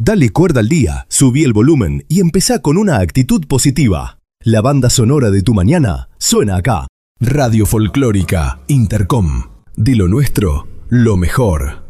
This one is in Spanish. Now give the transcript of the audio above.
Dale cuerda al día, subí el volumen y empezá con una actitud positiva. La banda sonora de tu mañana suena acá. Radio Folclórica Intercom. De lo nuestro, lo mejor.